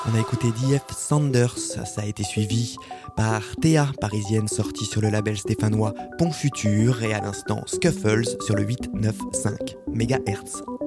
On a écouté DF Sanders, ça a été suivi par Théa, parisienne sortie sur le label stéphanois Pont Futur, et à l'instant Scuffles sur le 895 MHz.